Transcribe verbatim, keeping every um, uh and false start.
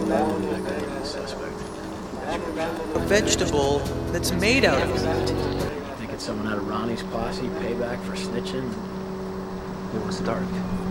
A vegetable that's made out of meat. Think it's someone out of Ronnie's posse, payback for snitching? It was dark.